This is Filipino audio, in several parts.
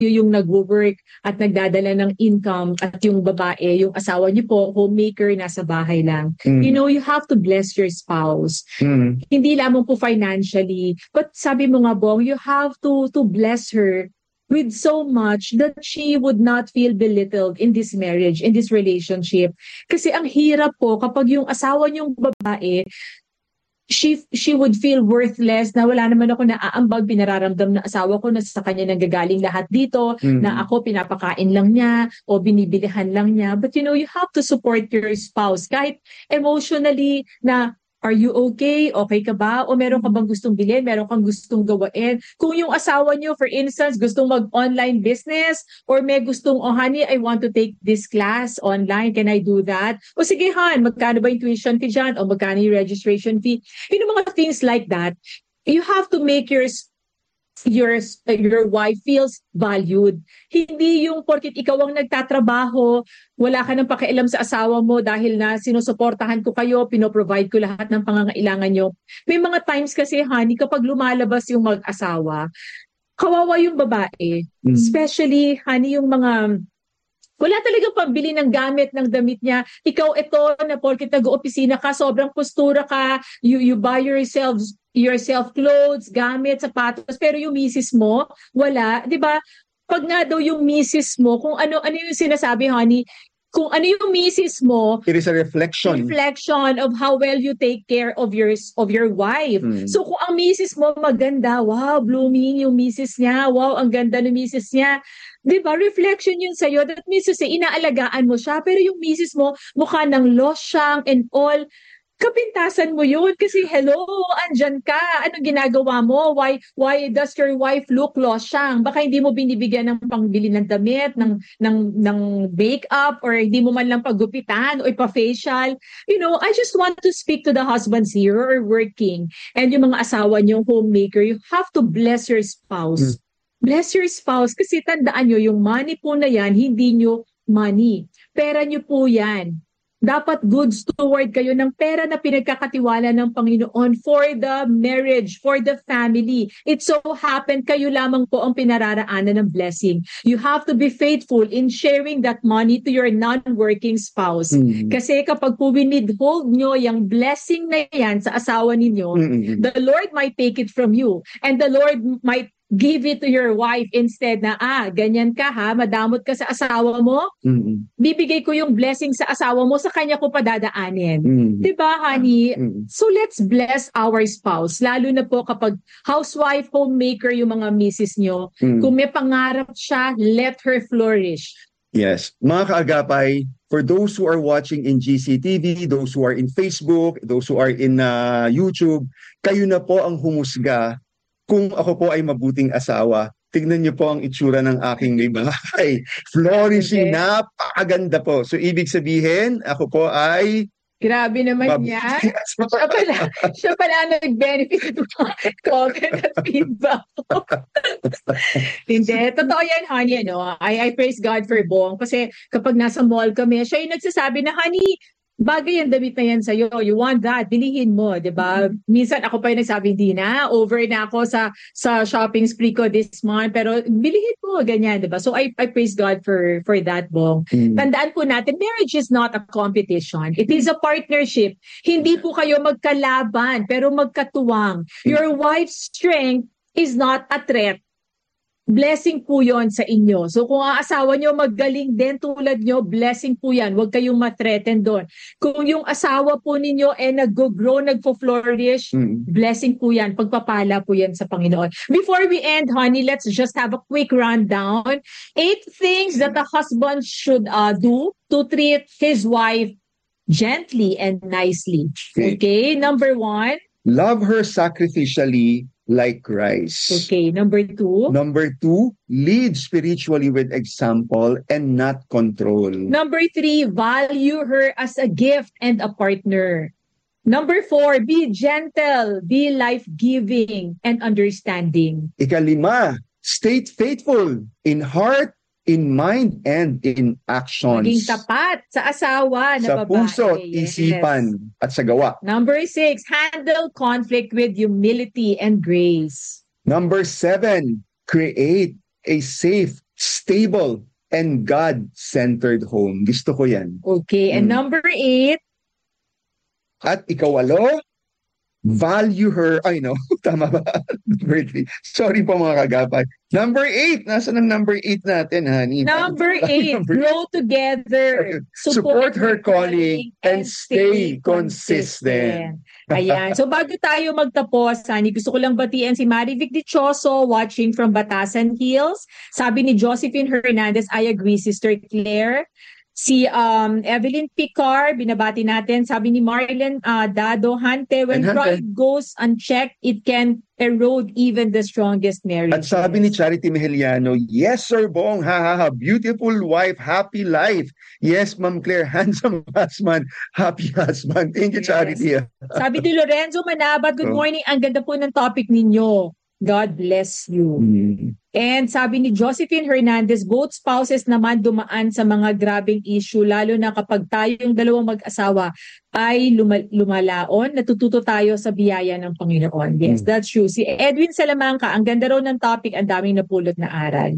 yung nag-work at nagdadala ng income at yung babae, yung asawa niyo po, homemaker, nasa bahay lang. You know, you have to bless your spouse. Hindi lamang po financially, but sabi mo nga, Bong, you have to bless her with so much that she would not feel belittled in this marriage, in this relationship. Kasi ang hirap po kapag yung asawa niyong babae, she would feel worthless, na wala naman ako naaambag, pinararamdam na asawa ko na sa kanya nanggagaling lahat dito, na ako pinapakain lang niya o binibilihan lang niya. But you know, you have to support your spouse kahit emotionally na, are you okay? Okay ka ba? O meron ka bang gustong bilhin? Meron kang gustong gawain? Kung yung asawa niyo, for instance, gustong mag-online business or may gustong, oh honey, I want to take this class online. Can I do that? O sige, Han, magkano ba yung tuition fee dyan? O magkano yung registration fee? You know, mga things like that. You have to make your wife feels valued. Hindi yung porkit ikaw ang nagtatrabaho, wala ka nang pakialam sa asawa mo dahil na sinusuportahan ko kayo, pinoprovide ko lahat ng pangangailangan nyo. May mga times kasi, honey, kapag lumalabas yung mag-asawa, kawawa yung babae. Especially, honey, yung mga wala talagang pambili ng gamit, ng damit niya. Ikaw ito na porkit nag-opisina ka, sobrang postura ka, you buy yourself clothes, gamit, sapatos, pero yung misis mo, wala. 'Di ba? Pag nga daw yung misis mo, kung ano yung sinasabi, honey, kung ano yung misis mo, it is a reflection of how well you take care of your wife. So kung ang misis mo maganda, wow, blooming yung misis niya, wow, ang ganda ng misis niya. 'Di ba? Reflection yun sa'yo. That means to say, inaalagaan mo siya, pero yung misis mo, mukha ng losyang and all, kapintasan mo yun kasi hello, andyan ka. Ano ginagawa mo? Why does your wife look losyang? Baka hindi mo binibigyan ng pangbili ng damit, ng makeup, or hindi mo man lang paggupitan o ipa-facial. You know, I just want to speak to the husbands here who are working and yung mga asawa niyo, homemaker, you have to bless your spouse. Bless your spouse kasi tandaan nyo, yung money po na yan, hindi nyo money. Pera nyo po yan. Dapat good steward kayo ng pera na pinagkakatiwala ng Panginoon for the marriage, for the family. It so happened, kayo lamang po ang pinararaanan ng blessing. You have to be faithful in sharing that money to your non-working spouse. Kasi kapag po winidhold nyo yung blessing na yan sa asawa ninyo, the Lord might take it from you. And the Lord might give it to your wife instead na, ganyan ka ha, madamot ka sa asawa mo, bibigay ko yung blessing sa asawa mo, sa kanya ko padadaanin. Diba, honey? So let's bless our spouse, lalo na po kapag housewife, homemaker yung mga misis nyo. Kung may pangarap siya, let her flourish. Yes. Mga kaagapay, for those who are watching in GCTV, those who are in Facebook, those who are in YouTube, kayo na po ang humusga kung ako po ay mabuting asawa. Tignan niyo po ang itsura ng aking may bahay. Flourishing, napakaganda po. So, ibig sabihin, ako po ay... Grabe naman yan. Siya pala nag-benefit ito comment at feedback. Hindi. Totoo yan, honey. Ano? I praise God for Bong. Kasi kapag nasa mall kami, siya yung nagsasabi na, honey, bagay ang damit na yan sa'yo. You want that, bilihin mo, di ba? Minsan ako pa yung nagsabi, hindi na, over na ako sa shopping spree ko this month, pero bilihin mo, ganyan, di ba? So I praise God for that, Bong. Tandaan po natin, marriage is not a competition. It is a partnership. Hindi po kayo magkalaban, pero magkatuwang. Your wife's strength is not a threat. Blessing po yon sa inyo. So kung ang asawa nyo magaling din tulad nyo, blessing po yan. Huwag kayong matreten doon. Kung yung asawa po ninyo nag-grow, nagpo-flourish, blessing po yan. Pagpapala po yan sa Panginoon. Before we end, honey, let's just have a quick rundown. 8 things that a husband should do to treat his wife gently and nicely. Okay? Number 1. Love her sacrificially like Christ. Okay, number 2. Number 2, lead spiritually with example and not control. Number 3, value her as a gift and a partner. Number 4, be gentle, be life-giving and understanding. 5, stay faithful in heart, in mind, and in actions. Maging tapat sa asawa na sa babae. puso, isipan, at sa gawa. Number 6, handle conflict with humility and grace. Number 7, create a safe stable, and God-centered home. Gusto ko yan. Okay, and number 8. At ikawalo, value her, tama ba? Birthday. Sorry po mga kagapay. Number 8, nasa ng number 8 natin, honey? Number 8, grow together, support her calling, and stay consistent. Ayan. So bago tayo magtapos, honey, gusto ko lang batiin si Marivic Dichoso watching from Batasan Hills. Sabi ni Josephine Hernandez, I agree, Sister Claire. Si Evelyn Picar, binabati natin. Sabi ni Marlene Dado, Hante, when pride goes unchecked, it can erode even the strongest marriage. At sabi ni Charity Mejeliano, yes, Sir Bong, beautiful wife, happy life. Yes, Ma'am Claire, handsome husband, happy husband. Thank you, Charity. Sabi ni Lorenzo Manabat, good morning. Ang ganda po ng topic ninyo. God bless you. And sabi ni Josephine Hernandez, both spouses naman dumaan sa mga grabing issue, lalo na kapag tayong dalawang mag-asawa ay lumalaon, natututo tayo sa biyaya ng Panginoon. Yes, that's true. Si Edwin Salamanca, ang ganda raw ng topic, ang daming napulot na aral.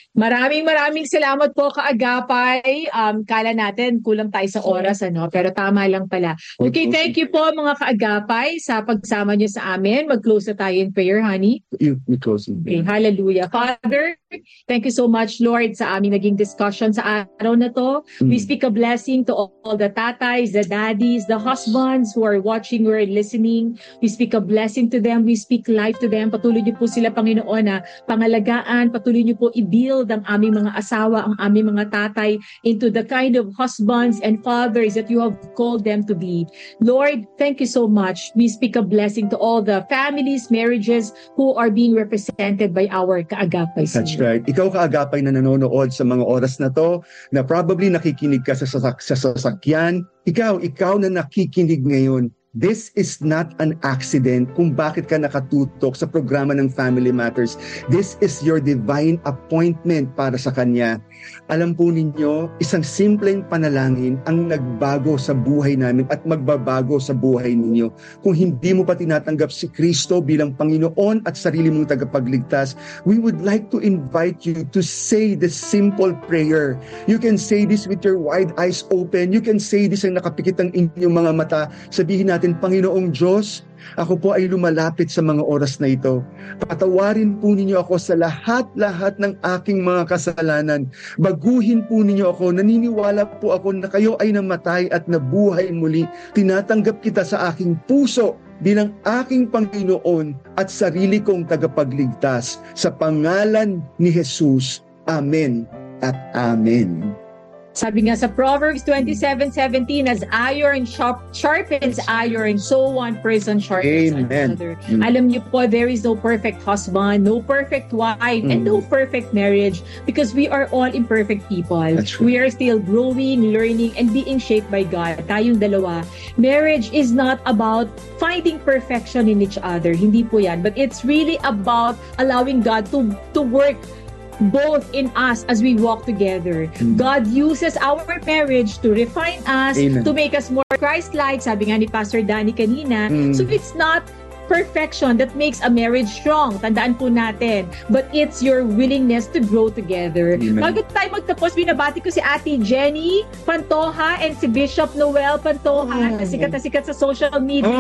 Maraming salamat po, kaagapay. Kala natin, kulang tayo sa oras, pero tama lang pala. Okay, thank you po mga kaagapay sa pagsama niyo sa amin. Mag-close na tayo in prayer, honey. You close. Okay, hallelujah. Father, thank you so much, Lord, sa aming naging discussion sa araw na to. We speak a blessing to all the tatays, the daddies, the husbands who are watching or listening. We speak a blessing to them. We speak life to them. Patuloy niyo po sila, Panginoon, na pangalagaan. Patuloy niyo po i-build ang aming mga asawa, ang aming mga tatay into the kind of husbands and fathers that you have called them to be. Lord, thank you so much. We speak a blessing to all the families, marriages who are being represented by our kaagapay. That's right. Ikaw kaagapay na nanonood sa mga oras na to, na probably nakikinig ka sa sasakyan. Ikaw na nakikinig ngayon. This is not an accident kung bakit ka nakatutok sa programa ng Family Matters. This is your divine appointment para sa Kanya. Alam po ninyo, isang simpleng panalangin ang nagbago sa buhay namin at magbabago sa buhay ninyo. Kung hindi mo pa tinatanggap si Kristo bilang Panginoon at sarili mong tagapagligtas, we would like to invite you to say this simple prayer. You can say this with your wide eyes open. You can say this ang nakapikit ang inyong mga mata. Sabihin natin, Panginoong Diyos, ako po ay lumalapit sa mga oras na ito. Patawarin po ninyo ako sa lahat-lahat ng aking mga kasalanan. Baguhin po ninyo ako. Naniniwala po ako na kayo ay namatay at nabuhay muli. Tinatanggap kita sa aking puso bilang aking Panginoon at sarili kong tagapagligtas. Sa pangalan ni Jesus. Amen at Amen. Sabi nga sa Proverbs 27:17, as iron sharpens iron, so one person sharpens another. Alam niyo po, there is no perfect husband, no perfect wife, and no perfect marriage because we are all imperfect people. We are still growing, learning, and being shaped by God. Tayong dalawa. Marriage is not about finding perfection in each other. Hindi po yan. But it's really about allowing God to work both in us as we walk together. God uses our marriage to refine us, to make us more Christ-like, sabi nga ni Pastor Danny kanina. So it's not perfection that makes a marriage strong. Tandaan po natin. But it's your willingness to grow together. Bago tayo magtapos, binabati ko si Ate Jenny Pantoja and si Bishop Noel Pantoja na sikat sa social media.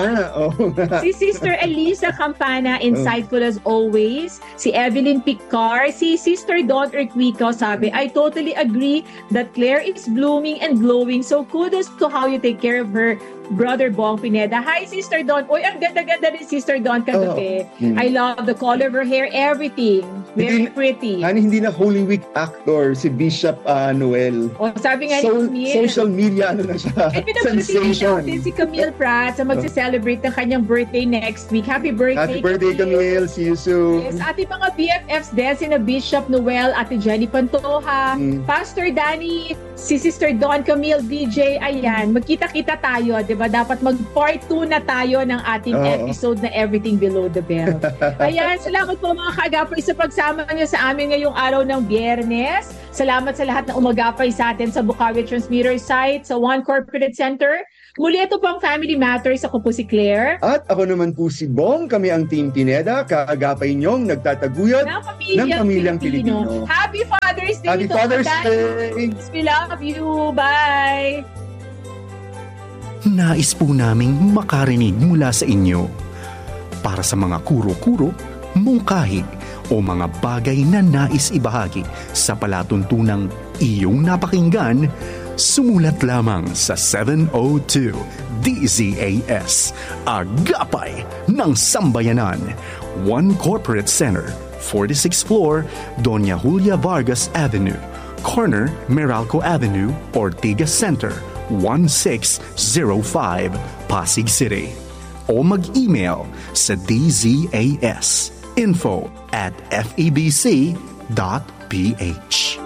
Si Sister Elisa Campana, insightful as always. Si Evelyn Picar. Si Sister Dawn Urquico, sabi, I totally agree that Claire is blooming and glowing. So kudos to how you take care of her, Brother Bong Pineda. Hi, Sister Dawn. Uy, ang ganda-ganda rin, Sister Dawn kagabi. I love the color of her hair, everything. Very pretty. Hindi na Holy Week actor si Bishop Noel. Sabi nga ni Camille. Social media, na siya? Sensation. Si Camille Pratt sa magse-celebrate ng kanyang birthday next week. Happy birthday, Camille. See you soon. Yes, ating mga BFFs din, si Bishop Noel, Ate Jenny Pantoja, Pastor Danny, si Sister Dawn Camille DJ. Ayan, magkita-kita tayo, di ba? Dapat mag-part 2 na tayo ng ating FB episode na Everything Below the Bell. Ayan, salamat po mga kaagapay sa pagsama niyo sa amin ngayong araw ng Biyernes. Salamat sa lahat na umagapay sa atin sa Bukawi Transmitter site, sa One Corporate Center. Muli ito po ang Family Matters. Ako po si Claire. At ako naman po si Bong. Kami ang Team Pineda, kaagapay niyong nagtataguyod ng pamilyang Pilipino. Happy Father's Day! Happy Father's Day! We love you! Bye! Nais po naming makarinig mula sa inyo. Para sa mga kuro-kuro, mungkahi, o mga bagay na nais ibahagi sa palatuntunang iyong napakinggan, sumulat lamang sa 702 DZAS, Agapay ng Sambayanan, One Corporate Center, 46th floor, Doña Julia Vargas Avenue, corner Meralco Avenue, Ortigas Center, 1605, Pasig City. O mag-email sa dzas info@febc.ph.